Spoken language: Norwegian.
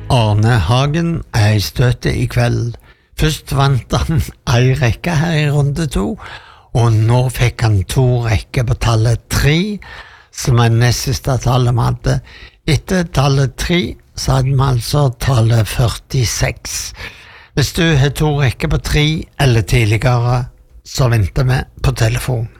Arne Hagen I støtet I kveld. Først vant han en rekke her I runde 2, og nå fikk han 2 rekker på tallet 3, som nest siste tallet vi hadde. Etter tallet 3, så hadde vi altså tallet 46. Hvis du har 2 rekker på 3 eller tidligere, så venter vi på telefon.